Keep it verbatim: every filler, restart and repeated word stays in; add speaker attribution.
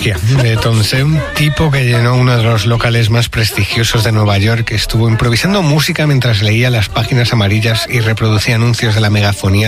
Speaker 1: magia de Tom C., un tipo que llenó uno de los locales más prestigiosos de Nueva York, que estuvo improvisando música mientras leía las páginas amarillas y reproducía anuncios de la megafonía